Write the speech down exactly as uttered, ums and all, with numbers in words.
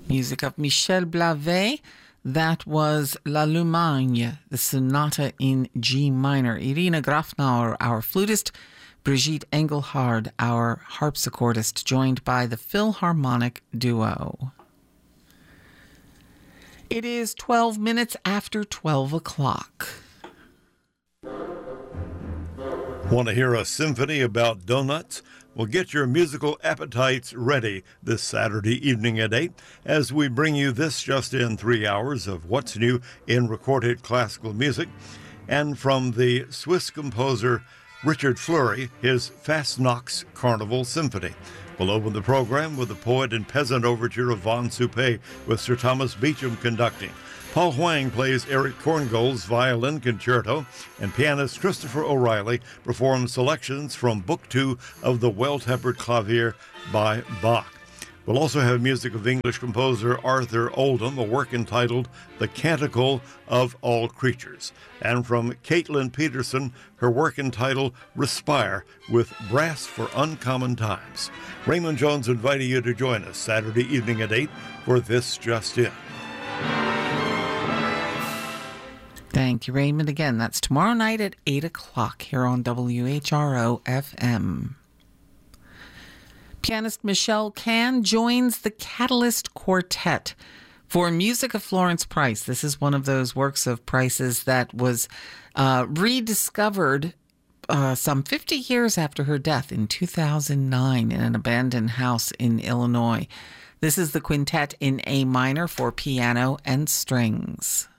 Music of Michel Blavet. That was L'Allemagne, the sonata in G minor. Irina Grafnauer, our flutist. Brigitte Engelhard, our harpsichordist, joined by the Philharmonic Duo. It is twelve minutes after twelve o'clock. Want to hear a symphony about donuts? Well, get your musical appetites ready this Saturday evening at eight as we bring you this just in three hours of what's new in recorded classical music. And from the Swiss composer Richard Fleury, his Fastnachts Carnival Symphony. We'll open the program with the poet and peasant overture of Von Suppé with Sir Thomas Beecham conducting. Paul Huang plays Eric Korngold's violin concerto, and pianist Christopher O'Reilly performs selections from Book Two of the Well-Tempered Clavier by Bach. We'll also have music of English composer Arthur Oldham, a work entitled The Canticle of All Creatures, and from Caitlin Peterson, her work entitled Respire with Brass for Uncommon Times. Raymond Jones inviting you to join us Saturday evening at eight for This Just In. Thank you, Raymond. Again, that's tomorrow night at eight o'clock here on W H R O F M. Pianist Michelle Can joins the Catalyst Quartet for music of Florence Price. This is one of those works of Price's that was uh, rediscovered uh, some fifty years after her death in two thousand nine in an abandoned house in Illinois. This is the quintet in A minor for piano and strings.